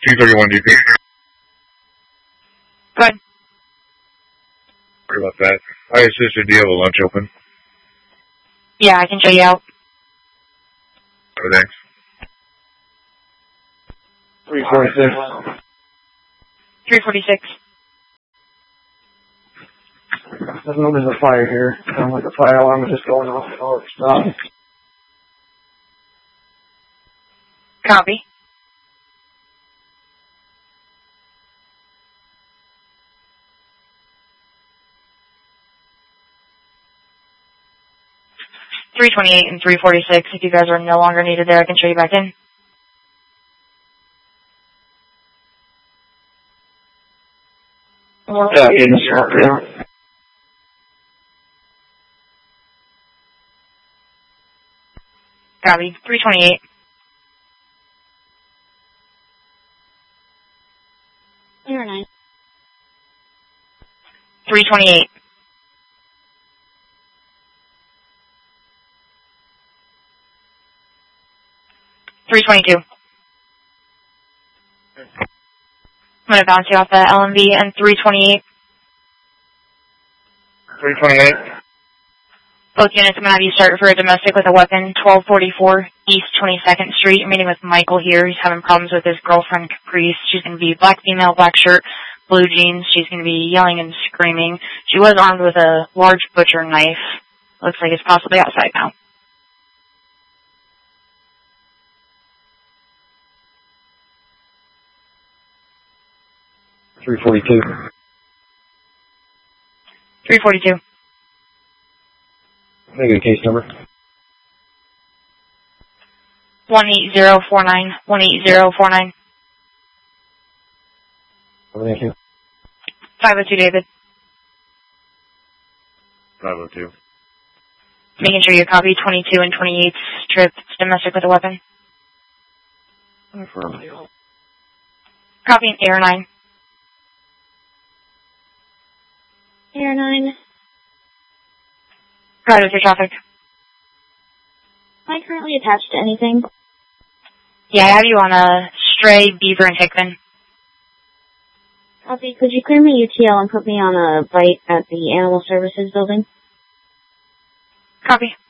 231 DP. Go ahead. Sorry about that. I assisted. Do you have a lunch open? Yeah, I can show you out. Oh, thanks. 346. 346. Doesn't know there's a fire here. Sounds like the fire alarm is just going off. Oh, it's not. Copy. .328 and 346. If you guys are no longer needed there, I can show you back in. Yeah, in the shop, yeah. Copy. 328. Clear 9. 328. .322. I'm going to bounce you off the LMV and 328. 328. Both units, I'm going to have you start for a domestic with a weapon, 1244 East 22nd Street. I'm meeting with Michael here. He's having problems with his girlfriend, Caprice. She's going to be black female, black shirt, blue jeans. She's going to be yelling and screaming. She was armed with a large butcher knife. Looks like it's possibly outside now. .342. 342. Make it a case number. 18049. 18049. Thank you. 502 David. 502. Making sure you copy 22 and 28 trip domestic with a weapon. Copying Air 9. Air 9. Go ahead with your traffic. Am I currently attached to anything? Yeah, I have you on a Stray, Beaver, and Hickman. Copy. Could you clear my UTL and put me on a bite at the Animal Services building? Copy.